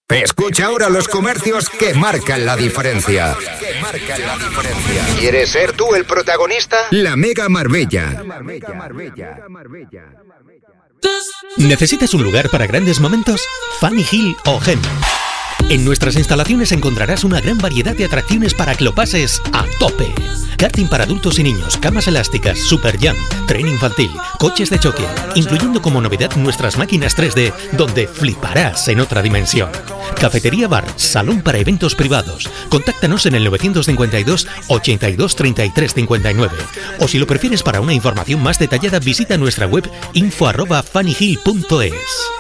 Escucha ahora los comercios que marcan la diferencia. ¿Quieres ser tú el protagonista? La Mega Marbella. ¿Necesitas un lugar para grandes momentos? Fanny Hill o Gem. En nuestras instalaciones encontrarás una gran variedad de atracciones para que lo pases a tope. Karting para adultos y niños, camas elásticas, super jump, tren infantil, coches de choque, incluyendo como novedad nuestras máquinas 3D, donde fliparás en otra dimensión. Cafetería bar, salón para eventos privados. Contáctanos en el 952 82 33 59. O si lo prefieres para una información más detallada, visita nuestra web info@fannyhill.es.